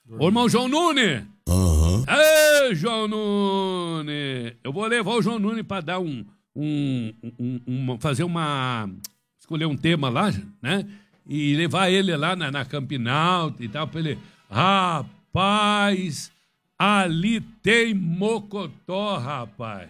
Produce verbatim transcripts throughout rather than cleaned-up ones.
Ô, irmão João Nunes. Aham. Ei, João Nunes. Eu vou levar o João Nunes para dar um, um, um, um... Fazer uma... Escolher um tema lá, né? E levar ele lá na, na Campinal e tal, pra ele... Rapaz, ali tem mocotó, rapaz.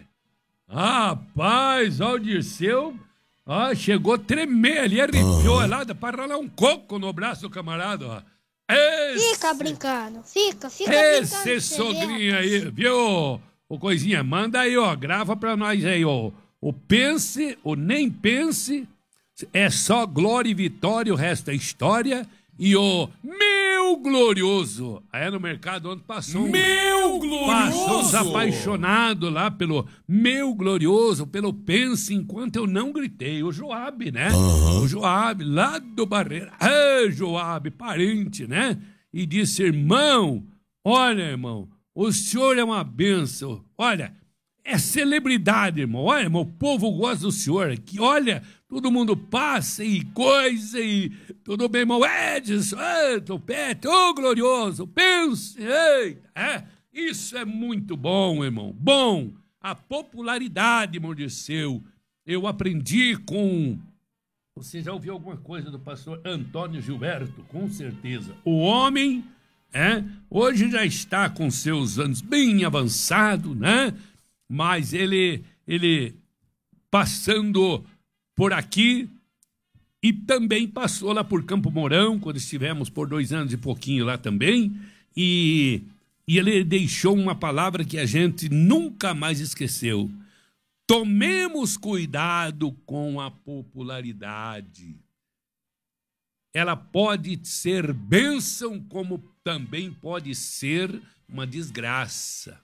Rapaz, ó, o Dirceu... Ó, chegou a tremer ali, arrepiou Uhum. lá, dá pra ralar um coco no braço do camarada, ó. Esse, Fica brincando, fica, fica esse brincando. sogrinho aí, viu? Ô, coisinha, manda aí, ó, grava pra nós aí, ó. O pense, o nem pense, é só glória e vitória, o resto é história. E o meu glorioso, aí no mercado onde passou um... Meu glorioso! Passou os apaixonados lá pelo meu glorioso, pelo pense, enquanto eu não gritei. O Joabe, né? Aham. O Joabe, lá do Barreira. É, Joabe, parente, né? E disse, irmão, olha, irmão, o senhor é uma bênção. Olha, é celebridade, irmão. Olha, irmão, o povo gosta do senhor aqui. Olha, todo mundo passa e coisa e... Tudo bem, irmão Edson, ô, Pet, ô, glorioso, pense, eita, é... Isso é muito bom, irmão. Bom, a popularidade, irmão Dirceu. Eu aprendi com... Você já ouviu alguma coisa do pastor Antônio Gilberto? Com certeza. O homem, é, hoje já está com seus anos bem avançados, né? Mas ele, ele passando por aqui e também passou lá por Campo Mourão, quando estivemos por dois anos e pouquinho lá também, e... E ele deixou uma palavra que a gente nunca mais esqueceu. Tomemos cuidado com a popularidade. Ela pode ser bênção, como também pode ser uma desgraça.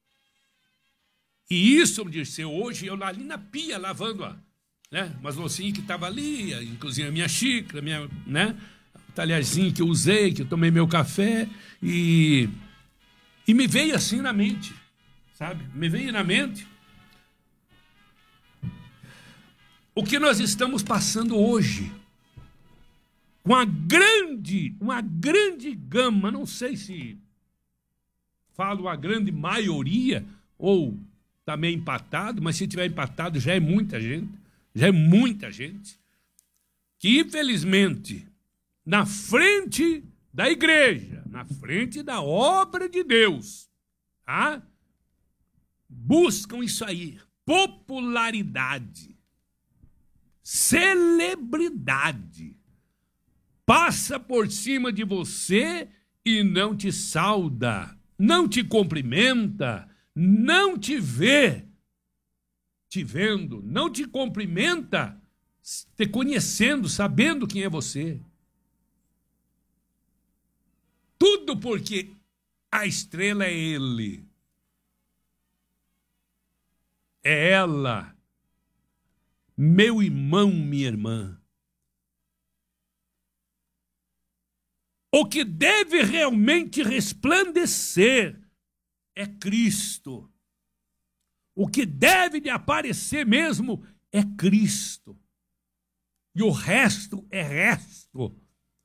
E isso, Dirceu, hoje eu ali na pia lavando, ó, né, umas loucinhas que estavam ali, inclusive a minha xícara, minha, né, o talherzinho que eu usei, que eu tomei meu café, e... E me veio assim na mente, sabe? Me veio na mente o que nós estamos passando hoje. Uma grande, uma grande gama, não sei se falo a grande maioria ou está meio empatado, mas se tiver empatado já é muita gente, já é muita gente, que infelizmente na frente da igreja, na frente da obra de Deus, tá? Buscam isso aí, popularidade, celebridade, passa por cima de você e não te sauda, não te cumprimenta, não te vê te vendo, não te cumprimenta te conhecendo, sabendo quem é você. Tudo porque a estrela é ele. É ela. Meu irmão, minha irmã. O que deve realmente resplandecer é Cristo. O que deve de aparecer mesmo é Cristo. E o resto é resto.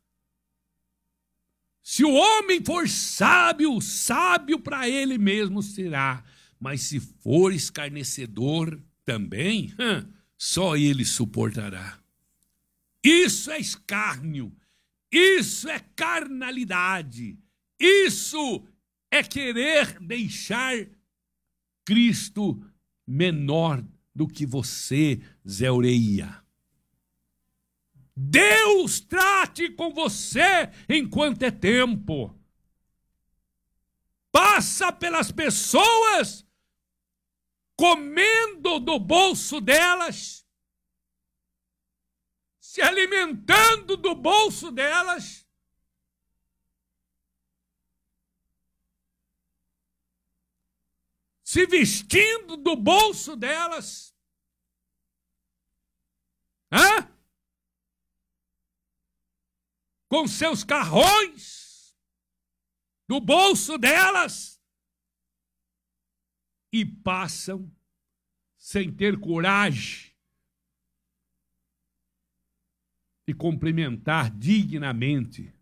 Se o homem for sábio, sábio para ele mesmo será. Mas se for escarnecedor também, só ele suportará. Isso é escárnio. Isso é carnalidade. Isso é querer deixar Cristo menor do que você, Zé Ureia. Deus trate com você enquanto é tempo. Passa pelas pessoas comendo do bolso delas, se alimentando do bolso delas, se vestindo do bolso delas. Hã? Com seus carrões do bolso delas e passam sem ter coragem de cumprimentar dignamente